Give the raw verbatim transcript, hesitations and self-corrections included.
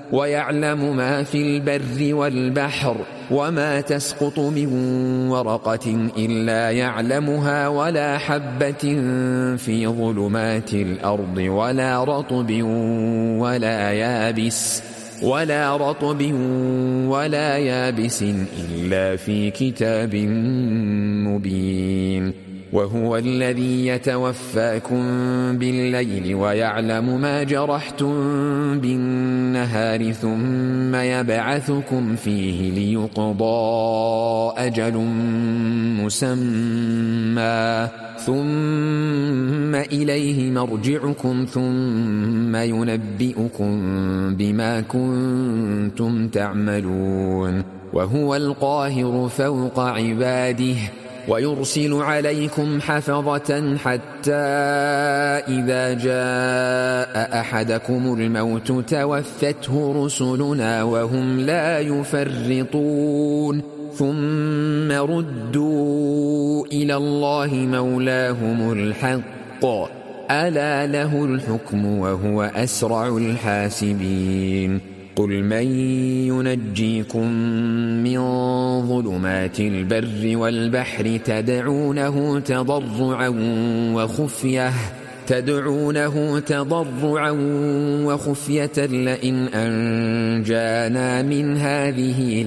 ويعلم ما في البر والبحر وما تسقط من ورقة إلا يعلمها ولا حبة في ظلمات الأرض ولا رطب ولا يابس ولا رطب ولا يابس إلا في كتاب مبين. وهو الذي يتوفاكم بالليل ويعلم ما جرحتم بالنهار ثم يبعثكم فيه ليقضى أجل مسمى ثم إليه مرجعكم ثم ينبئكم بما كنتم تعملون. وهو القاهر فوق عباده ويرسل عليكم حفظة حتى إذا جاء أحدكم الموت توفته رسلنا وهم لا يفرطون ثم ردوا إلى الله مولاهم الحق ألا له الحكم وهو أسرع الحاسبين. قل من ينجيكم من ظلمات البر والبحر تدعونه تضرعا وخفية تدعونه تضرعا وخفية لئن أنجانا من هذه